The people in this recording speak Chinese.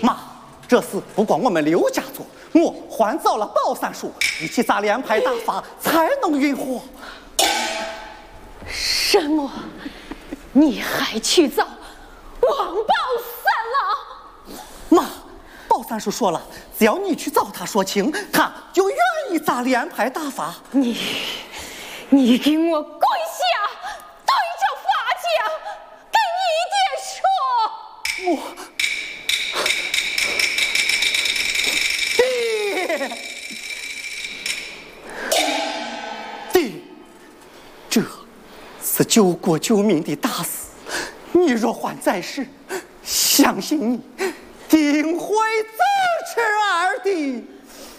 妈，这事不光我们刘家做，我还造了宝三叔，一起砸连排大法，才能运货。 什么？你还去造王宝三了？ 妈，宝三叔说了，只要你去找他说情，他就愿意砸连排大法。 你给我跪下，对着法家给你爹说。爹，这是救国救民的大事，你若还在世，相信你定会支持儿的。